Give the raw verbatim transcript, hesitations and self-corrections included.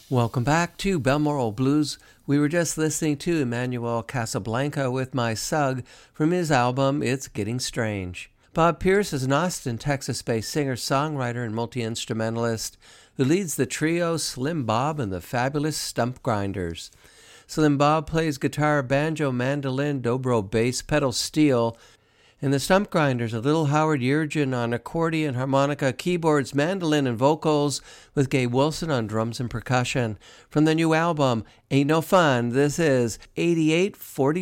Welcome back to Balmoral Blues. We were just listening to Emmanuel Casablanca with My Sug from his album It's Getting Strange. Bob Pierce is an Austin, Texas-based singer-songwriter and multi-instrumentalist who leads the trio Slim Bob and the Fabulous Stump Grinders. Slim Bob plays guitar, banjo, mandolin, dobro, bass, pedal steel, and the Stump Grinders are Little Howard Yurgen on accordion, harmonica, keyboards, mandolin, and vocals, with Gabe Wilson on drums and percussion. From the new album, Ain't No Fun, this is eighty-eight forty.